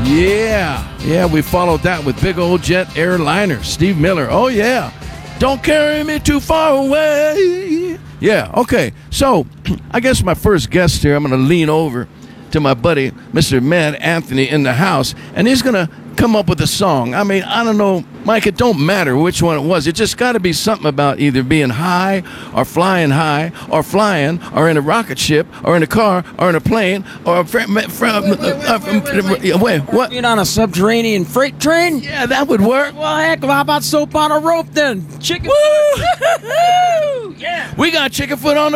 Yeah, we followed that with big old jet airliner, Steve Miller. Oh, yeah. Don't carry me too far away. Yeah, okay. So, I guess my first guest here, I'm going to lean over to my buddy, Mr. Mad Anthony, in the house, and he's going to come up with a song. I mean, I don't know, Mike, it don't matter which one it was. It just got to be something about either being high, or flying, or in a rocket ship, or in a car, or in a plane, or wait, what? Being on a subterranean freight train? Yeah, that would work. Well, heck, how about soap on a rope then? Chicken foot. Yeah. We got chicken foot on the